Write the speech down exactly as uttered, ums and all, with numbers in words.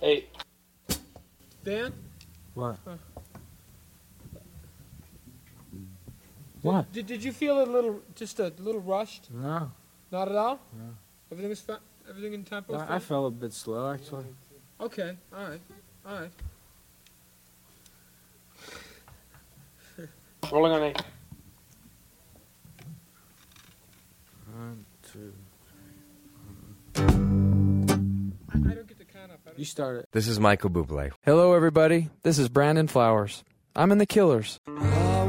Eight. Dan? What? Uh, What? Did, did you feel a little, just a little rushed? No. Not at all? No. Everything was fa- everything in tempo? was I, I fine? felt a bit slow, actually. Okay, all right, all right. Rolling on eight. One, two. I, I don't get the count up. I don't You started. This is Michael Bublé. Hello, everybody. This is Brandon Flowers. I'm in The Killers.